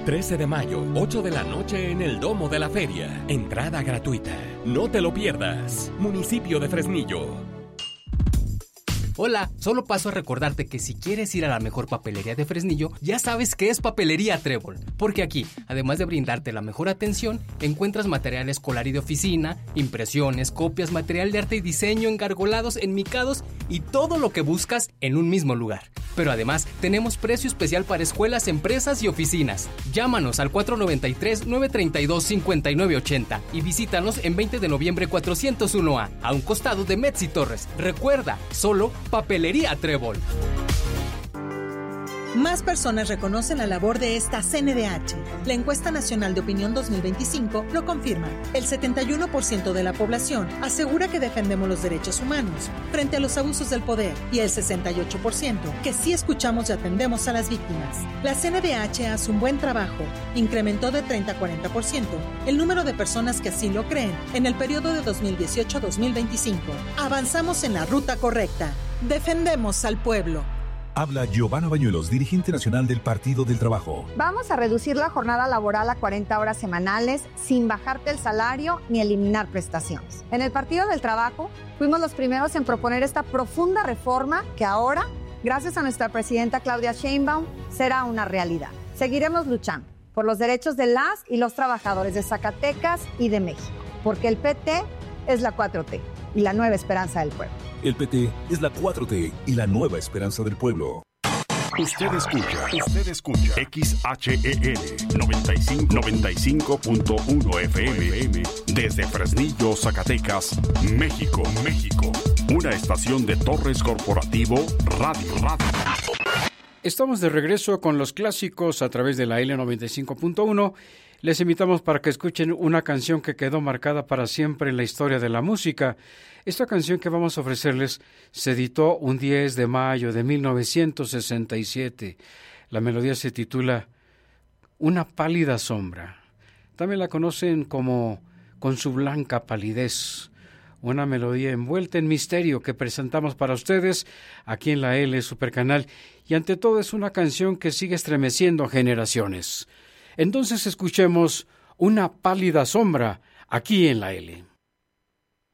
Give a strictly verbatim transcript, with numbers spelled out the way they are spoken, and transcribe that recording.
trece de mayo, ocho de la noche en el Domo de la Feria. Entrada gratuita. No te lo pierdas. Municipio de Fresnillo. Hola, solo paso a recordarte que si quieres ir a la mejor papelería de Fresnillo, ya sabes que es Papelería Trébol, porque aquí, además de brindarte la mejor atención, encuentras material escolar y de oficina, impresiones, copias, material de arte y diseño, engargolados, enmicados y todo lo que buscas en un mismo lugar. Pero además, tenemos precio especial para escuelas, empresas y oficinas. Llámanos al cuatro nueve tres, nueve tres dos, cinco nueve ocho cero y visítanos en veinte de noviembre cuatrocientos uno A, a un costado de Metz y Torres. Recuerda, solo Papelería Trébol. Más personas reconocen la labor de esta C N D H. La encuesta nacional de opinión dos mil veinticinco lo confirma. El setenta y uno por ciento de la población asegura que defendemos los derechos humanos frente a los abusos del poder y el sesenta y ocho por ciento que sí escuchamos y atendemos a las víctimas. La C N D H hace un buen trabajo. Incrementó de treinta a cuarenta por ciento el número de personas que así lo creen en el periodo de dos mil dieciocho a dos mil veinticinco. Avanzamos en la ruta correcta. Defendemos al pueblo. Habla Giovanna Bañuelos, dirigente nacional del Partido del Trabajo. Vamos a reducir la jornada laboral a cuarenta horas semanales sin bajarte el salario ni eliminar prestaciones. En el Partido del Trabajo fuimos los primeros en proponer esta profunda reforma que ahora, gracias a nuestra presidenta Claudia Sheinbaum, será una realidad. Seguiremos luchando por los derechos de las y los trabajadores de Zacatecas y de México, porque el P T es la cuatro T y la nueva esperanza del pueblo. El P T es la cuatro T y la nueva esperanza del pueblo. Usted escucha, usted escucha X H E L noventa y cinco punto uno F M desde Fresnillo, Zacatecas, México, México. Una estación de Torres Corporativo Radio Radio. Estamos de regreso con los clásicos a través de la L noventa y cinco punto uno. Les invitamos para que escuchen una canción que quedó marcada para siempre en la historia de la música. Esta canción que vamos a ofrecerles se editó un diez de mayo de mil novecientos sesenta y siete. La melodía se titula Una pálida sombra. También la conocen como Con su blanca palidez. Una melodía envuelta en misterio que presentamos para ustedes aquí en la L Supercanal. Y ante todo es una canción que sigue estremeciendo generaciones. Entonces escuchemos Una pálida sombra aquí en la L.